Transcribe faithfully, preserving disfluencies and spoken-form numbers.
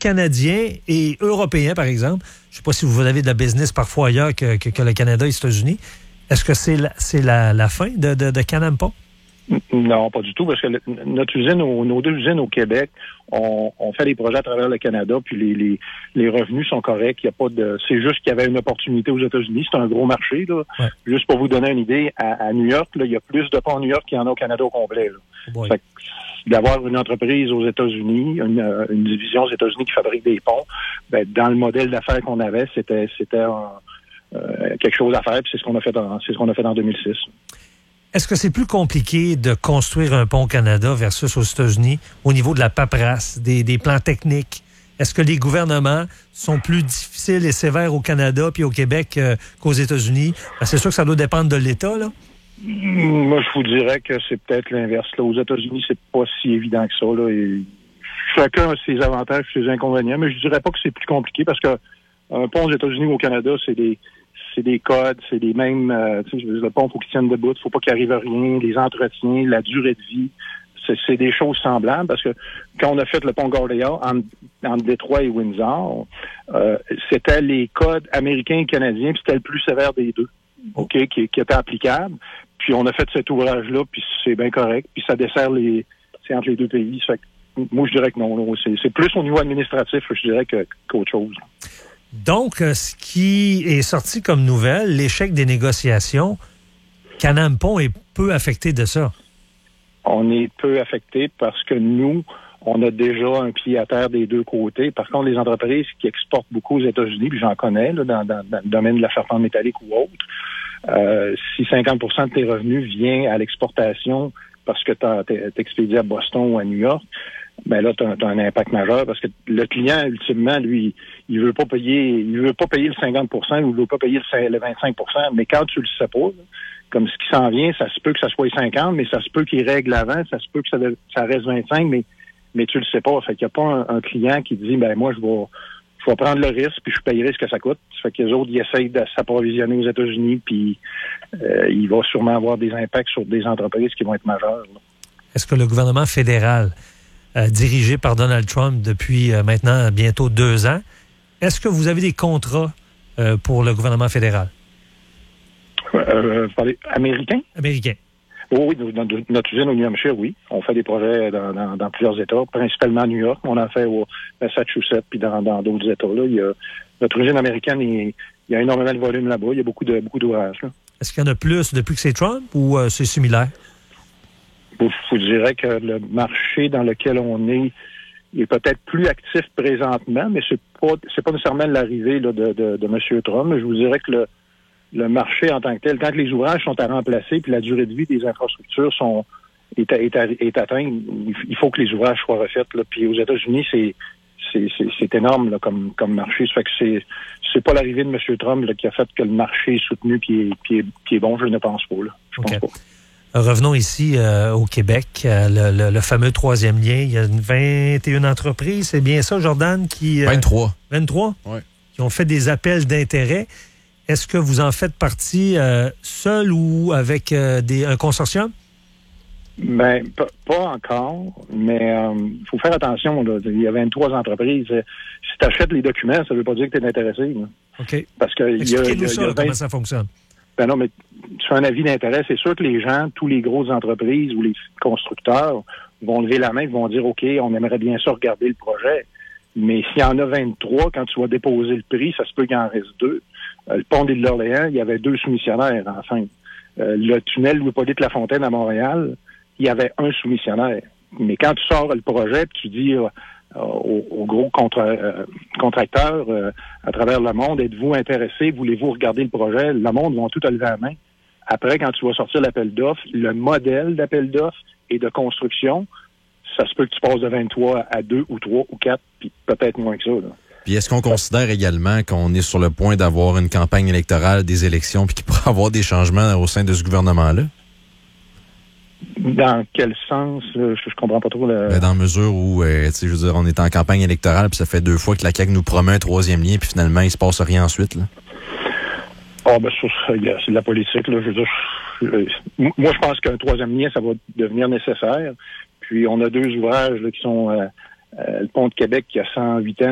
Canadiens et Européens, par exemple, je ne sais pas si vous avez de la business parfois ailleurs que, que, que le Canada et les États-Unis, est-ce que c'est la, c'est la, la fin de, de, de Can-Am Pont? Non, pas du tout, parce que le, notre usine, nos deux usines au Québec, on, on fait des projets à travers le Canada, puis les, les, les revenus sont corrects. Il y a pas de, c'est juste qu'il y avait une opportunité aux États-Unis. C'est un gros marché, là. Ouais. Juste pour vous donner une idée, à, à New York, là, il y a plus de ponts à New York qu'il y en a au Canada au complet, là. Ouais. Fait que, d'avoir une entreprise aux États-Unis, une, une division aux États-Unis qui fabrique des ponts, ben, dans le modèle d'affaires qu'on avait, c'était, c'était un, euh, quelque chose à faire, puis c'est ce qu'on a fait en, c'est ce qu'on a fait en deux mille six. Est-ce que c'est plus compliqué de construire un pont au Canada versus aux États-Unis au niveau de la paperasse, des, des plans techniques? Est-ce que les gouvernements sont plus difficiles et sévères au Canada puis au Québec euh, qu'aux États-Unis? Ben, c'est sûr que ça doit dépendre de l'État, là. Moi, je vous dirais que c'est peut-être l'inverse. Là. Aux États-Unis, c'est pas si évident que ça, là. Et chacun a ses avantages et ses inconvénients, mais je dirais pas que c'est plus compliqué parce que un pont aux États-Unis ou au Canada, c'est des c'est des codes, c'est des mêmes... Euh, tu sais, le pont, il faut qu'il tienne debout, il faut pas qu'il arrive à rien, les entretiens, la durée de vie, c'est, c'est des choses semblables, parce que quand on a fait le pont Gordea entre, entre Détroit et Windsor, euh, c'était les codes américains et canadiens, puis c'était le plus sévère des deux, OK, qui, qui était applicable. Puis on a fait cet ouvrage-là, puis c'est bien correct, puis ça dessert les... c'est entre les deux pays. Ça fait que, moi, je dirais que non, là, c'est, c'est plus au niveau administratif, je dirais, que, qu'autre chose. Donc, ce qui est sorti comme nouvelle, l'échec des négociations, Can-Am Pont est peu affecté de ça. On est peu affecté parce que nous, on a déjà un pied à terre des deux côtés. Par contre, les entreprises qui exportent beaucoup aux États-Unis, puis j'en connais, là, dans, dans, dans le domaine de la charpente métallique ou autre, euh, si cinquante pour cent de tes revenus vient à l'exportation parce que tu t'expédies à Boston ou à New York, ben là, tu as un impact majeur parce que le client, ultimement, lui, il veut pas payer, il veut pas payer le cinquante pour cent ou il veut pas payer le vingt-cinq pour cent, mais quand tu le sais pas, là, comme ce qui s'en vient, ça se peut que ça soit cinquante, mais ça se peut qu'il règle avant, ça se peut que ça, ça reste vingt-cinq, mais, mais tu le sais pas. Fait qu'il n'y a pas un, un client qui dit, ben moi, je vais, je vais prendre le risque, puis je payerai ce que ça coûte. Fait que les autres, ils essayent de s'approvisionner aux États-Unis, puis euh, il va sûrement avoir des impacts sur des entreprises qui vont être majeures, là. Est-ce que le gouvernement fédéral, Euh, dirigé par Donald Trump depuis euh, maintenant bientôt deux ans. Est-ce que vous avez des contrats euh, pour le gouvernement fédéral? Euh, parlez, américain? Américain. Oh, oui, dans notre usine au New Hampshire, oui. On fait des projets dans, dans, dans plusieurs États, principalement à New York. On en fait au Massachusetts puis dans, dans d'autres États. Là. Il y a, notre usine américaine, il, il y a énormément de volume là-bas. Il y a beaucoup de beaucoup d'ouvrages. Là. Est-ce qu'il y en a plus depuis que c'est Trump ou euh, c'est similaire? Je vous dirais que le marché dans lequel on est est peut-être plus actif présentement, mais c'est pas c'est pas nécessairement l'arrivée là, de, de, de M. Trump. Je vous dirais que le, le marché en tant que tel, quand les ouvrages sont à remplacer, puis la durée de vie des infrastructures sont est, est, est atteinte, il faut que les ouvrages soient refaits. Là. Puis aux États-Unis, c'est c'est, c'est, c'est énorme là, comme, comme marché. Ça fait que c'est c'est pas l'arrivée de M. Trump là, qui a fait que le marché est soutenu puis est, est, est bon, je ne pense pas. Là. Je okay. pense pas. Revenons ici euh, au Québec, euh, le, le, le fameux troisième lien. Il y a une vingt et une entreprises, c'est bien ça, Jordan? Qui, euh, vingt-trois. vingt-trois? Oui. Qui ont fait des appels d'intérêt. Est-ce que vous en faites partie euh, seul ou avec euh, des, un consortium? Ben, p- pas encore, mais il euh, faut faire attention. Là. Il y a vingt-trois entreprises. Si tu achètes les documents, ça ne veut pas dire que tu es intéressé. Là. OK. Parce que Expliquez-nous il y a, ça, il y a là, vingt... comment ça fonctionne. Ben non, mais tu fais un avis d'intérêt. C'est sûr que les gens, tous les grosses entreprises ou les constructeurs vont lever la main, vont dire, OK, on aimerait bien ça regarder le projet. Mais s'il y en a vingt-trois, quand tu vas déposer le prix, ça se peut qu'il en reste deux. Euh, le pont d'Île d'Orléans, il y avait deux soumissionnaires, enfin. Euh, le tunnel Louis-Hippolyte-Lafontaine à Montréal, il y avait un soumissionnaire. Mais quand tu sors le projet, puis tu dis euh, aux, aux gros contra- euh, contracteurs euh, à travers le monde, êtes-vous intéressés, voulez-vous regarder le projet? Le monde vont tout te lever la main. Après, quand tu vas sortir l'appel d'offres, le modèle d'appel d'offres et de construction, ça se peut que tu passes de vingt-trois à deux ou trois ou quatre, puis peut-être moins que ça. Là. Puis est-ce qu'on considère également qu'on est sur le point d'avoir une campagne électorale, des élections, puis qu'il pourrait y avoir des changements au sein de ce gouvernement-là? Dans quel sens? Je, je comprends pas trop. Le... Ben, dans la mesure où, euh, tu sais, je veux dire, on est en campagne électorale, puis ça fait deux fois que la C A Q nous promet un troisième lien, puis finalement, il se passe rien ensuite, là. Ah, oh, ben, ça, c'est de la politique, là. Je veux dire, je, moi, je pense qu'un troisième lien, ça va devenir nécessaire. Puis, on a deux ouvrages, là, qui sont, euh, euh, le pont de Québec, qui a cent huit ans,